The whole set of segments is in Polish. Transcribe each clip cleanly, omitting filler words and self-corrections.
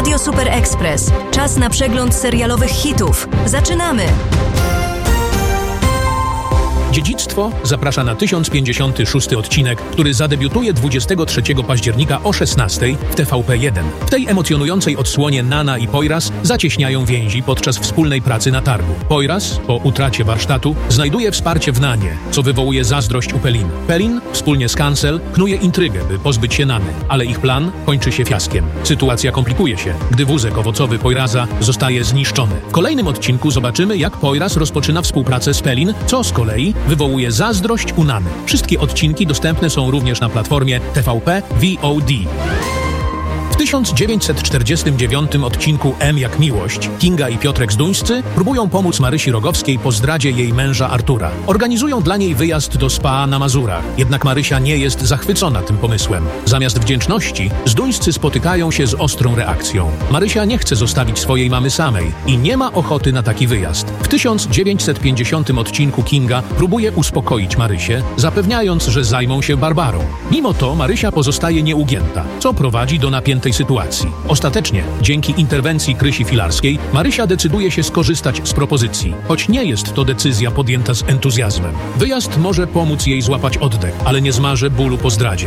Radio Super Express. Czas na przegląd serialowych hitów. Zaczynamy! Dziedzictwo zaprasza na 1056 odcinek, który zadebiutuje 23 października o 16:00 w TVP1. W tej emocjonującej odsłonie Nana i Poyraz zacieśniają więzi podczas wspólnej pracy na targu. Poyraz, po utracie warsztatu, znajduje wsparcie w Nanie, co wywołuje zazdrość u Pelin. Pelin, wspólnie z Cancel, knuje intrygę, by pozbyć się Nany, ale ich plan kończy się fiaskiem. Sytuacja komplikuje się, gdy wózek owocowy Poyraza zostaje zniszczony. W kolejnym odcinku zobaczymy, jak Poyraz rozpoczyna współpracę z Pelin, co z kolei wywołuje zazdrość u Nany. Wszystkie odcinki dostępne są również na platformie TVP VOD. W 1949 odcinku M jak miłość Kinga i Piotrek Zduńscy próbują pomóc Marysi Rogowskiej po zdradzie jej męża Artura. Organizują dla niej wyjazd do spa na Mazurach, jednak Marysia nie jest zachwycona tym pomysłem. Zamiast wdzięczności Zduńscy spotykają się z ostrą reakcją. Marysia nie chce zostawić swojej mamy samej i nie ma ochoty na taki wyjazd. W 1950 odcinku Kinga próbuje uspokoić Marysię, zapewniając, że zajmą się Barbarą. Mimo to Marysia pozostaje nieugięta, co prowadzi do napiętej sytuacji. Ostatecznie, dzięki interwencji Krysi Filarskiej, Marysia decyduje się skorzystać z propozycji, choć nie jest to decyzja podjęta z entuzjazmem. Wyjazd może pomóc jej złapać oddech, ale nie zmaże bólu po zdradzie.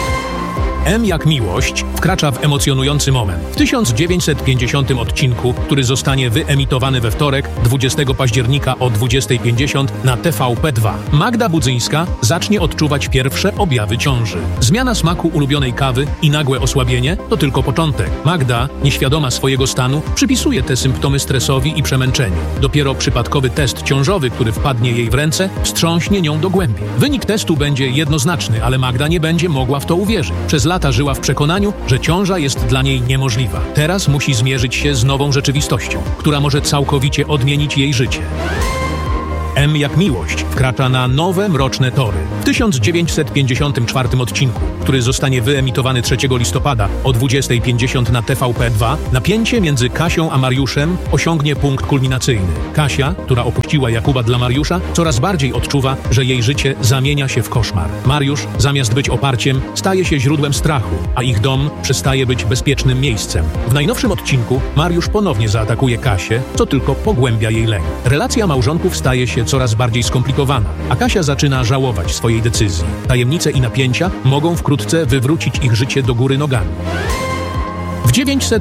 M jak miłość wkracza w emocjonujący moment. W 1950 odcinku, który zostanie wyemitowany we wtorek, 20 października o 20:50 na TVP2, Magda Budzyńska zacznie odczuwać pierwsze objawy ciąży. Zmiana smaku ulubionej kawy i nagłe osłabienie to tylko początek. Magda, nieświadoma swojego stanu, przypisuje te symptomy stresowi i przemęczeniu. Dopiero przypadkowy test ciążowy, który wpadnie jej w ręce, wstrząśnie nią do głębi. Wynik testu będzie jednoznaczny, ale Magda nie będzie mogła w to uwierzyć. Przez lata żyła w przekonaniu, że ciąża jest dla niej niemożliwa. Teraz musi zmierzyć się z nową rzeczywistością, która może całkowicie odmienić jej życie. M jak miłość wkracza na nowe, mroczne tory. W 1954 odcinku, który zostanie wyemitowany 3 listopada o 20:50 na TVP2, napięcie między Kasią a Mariuszem osiągnie punkt kulminacyjny. Kasia, która opuściła Jakuba dla Mariusza, coraz bardziej odczuwa, że jej życie zamienia się w koszmar. Mariusz, zamiast być oparciem, staje się źródłem strachu, a ich dom przestaje być bezpiecznym miejscem. W najnowszym odcinku Mariusz ponownie zaatakuje Kasię, co tylko pogłębia jej lęk. Relacja małżonków staje się coraz bardziej skomplikowana, a Kasia zaczyna żałować swojej decyzji. Tajemnice i napięcia mogą wkrótce wywrócić ich życie do góry nogami. W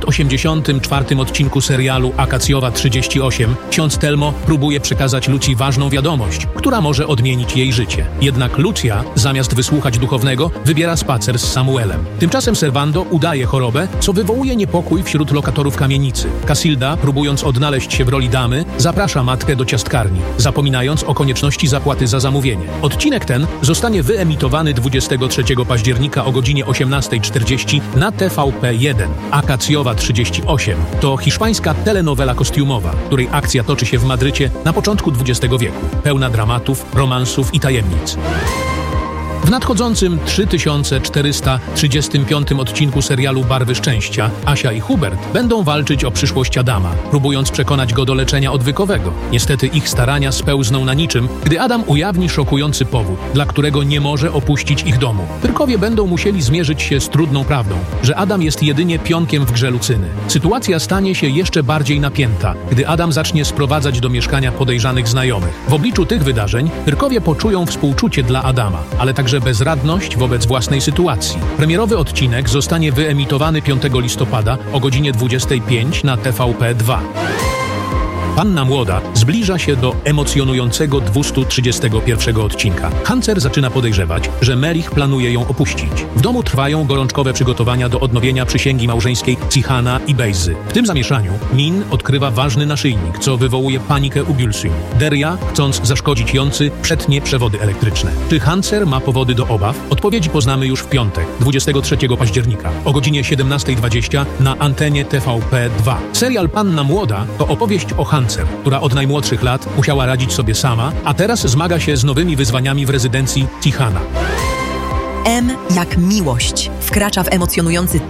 984 odcinku serialu Akacjowa 38 ksiądz Telmo próbuje przekazać Lucji ważną wiadomość, która może odmienić jej życie. Jednak Lucja, zamiast wysłuchać duchownego, wybiera spacer z Samuelem. Tymczasem Servando udaje chorobę, co wywołuje niepokój wśród lokatorów kamienicy. Casilda, próbując odnaleźć się w roli damy, zaprasza matkę do ciastkarni, zapominając o konieczności zapłaty za zamówienie. Odcinek ten zostanie wyemitowany 23 października o godzinie 18:40 na TVP1. Akacjowa 38 to hiszpańska telenowela kostiumowa, której akcja toczy się w Madrycie na początku XX wieku, pełna dramatów, romansów i tajemnic. W nadchodzącym 3435 odcinku serialu Barwy Szczęścia Asia i Hubert będą walczyć o przyszłość Adama, próbując przekonać go do leczenia odwykowego. Niestety ich starania spełzną na niczym, gdy Adam ujawni szokujący powód, dla którego nie może opuścić ich domu. Pyrkowie będą musieli zmierzyć się z trudną prawdą, że Adam jest jedynie pionkiem w grze Lucyny. Sytuacja stanie się jeszcze bardziej napięta, gdy Adam zacznie sprowadzać do mieszkania podejrzanych znajomych. W obliczu tych wydarzeń Pyrkowie poczują współczucie dla Adama, ale także bezradność wobec własnej sytuacji. Premierowy odcinek zostanie wyemitowany 5 listopada o godzinie 25 na TVP2. Panna Młoda zbliża się do emocjonującego 231 odcinka. Hancer zaczyna podejrzewać, że Melich planuje ją opuścić. W domu trwają gorączkowe przygotowania do odnowienia przysięgi małżeńskiej Cihana i Bejzy. W tym zamieszaniu Min odkrywa ważny naszyjnik, co wywołuje panikę u Gülsüm. Deria, chcąc zaszkodzić Joncy, przetnie przewody elektryczne. Czy Hancer ma powody do obaw? Odpowiedzi poznamy już w piątek, 23 października o godzinie 17:20 na antenie TVP2. Serial Panna Młoda to opowieść o Hancer, która od najmłodszych lat musiała radzić sobie sama, a teraz zmaga się z nowymi wyzwaniami w rezydencji Cihana. M jak miłość wkracza w emocjonujący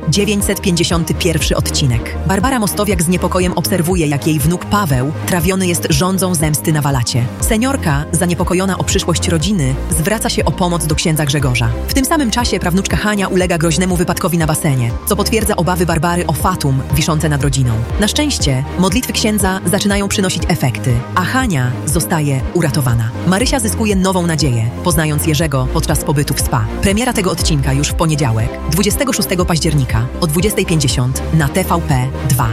1951 odcinek. Barbara Mostowiak z niepokojem obserwuje, jak jej wnuk Paweł trawiony jest żądzą zemsty na Walacie. Seniorka, zaniepokojona o przyszłość rodziny, zwraca się o pomoc do księdza Grzegorza. W tym samym czasie prawnuczka Hania ulega groźnemu wypadkowi na basenie, co potwierdza obawy Barbary o fatum wiszące nad rodziną. Na szczęście modlitwy księdza zaczynają przynosić efekty, a Hania zostaje uratowana. Marysia zyskuje nową nadzieję, poznając Jerzego podczas pobytu w spa. Premiera tego odcinka już w poniedziałek, 26 października o 20:50 na TVP 2.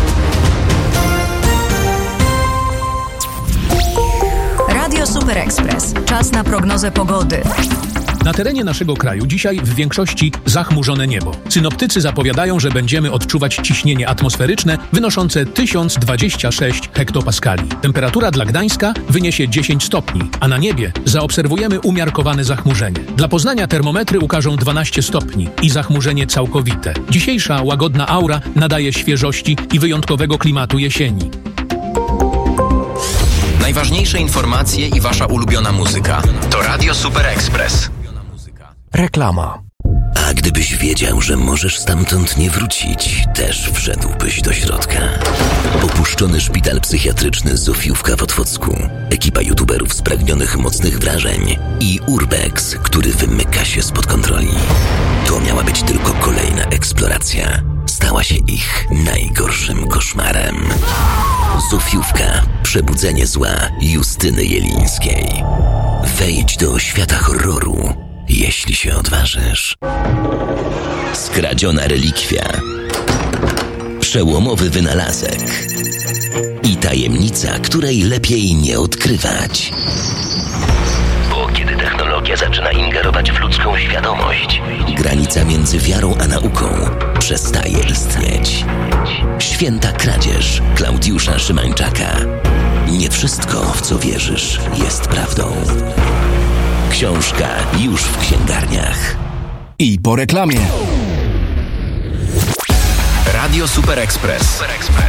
Radio Super Express. Czas na prognozę pogody. Na terenie naszego kraju dzisiaj w większości zachmurzone niebo. Synoptycy zapowiadają, że będziemy odczuwać ciśnienie atmosferyczne wynoszące 1026 hektopaskali. Temperatura dla Gdańska wyniesie 10 stopni, a na niebie zaobserwujemy umiarkowane zachmurzenie. Dla Poznania termometry ukażą 12 stopni i zachmurzenie całkowite. Dzisiejsza łagodna aura nadaje świeżości i wyjątkowego klimatu jesieni. Najważniejsze informacje i wasza ulubiona muzyka to Radio Super Express. Reklama. A gdybyś wiedział, że możesz stamtąd nie wrócić, też wszedłbyś do środka. Opuszczony szpital psychiatryczny Zofiówka w Otwocku, ekipa youtuberów spragnionych mocnych wrażeń i Urbex, który wymyka się spod kontroli. To miała być tylko kolejna eksploracja. Stała się ich najgorszym koszmarem. Zofiówka. Przebudzenie zła Justyny Jelińskiej. Wejdź do świata horroru, jeśli się odważysz. Skradziona relikwia. Przełomowy wynalazek. I tajemnica, której lepiej nie odkrywać. Bo kiedy technologia zaczyna ingerować w ludzką świadomość, granica między wiarą a nauką przestaje istnieć. Święta kradzież Klaudiusza Szymańczaka. Nie wszystko, w co wierzysz, jest prawdą. Książka już w księgarniach. I po reklamie. Radio Super Express.